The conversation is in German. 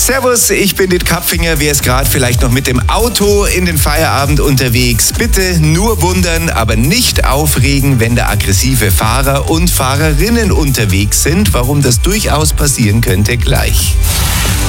Servus, ich bin Dit Kapfinger. Wer ist gerade vielleicht noch mit dem Auto in den Feierabend unterwegs? Bitte nur wundern, aber nicht aufregen, wenn da aggressive Fahrer und Fahrerinnen unterwegs sind. Warum das durchaus passieren könnte, gleich.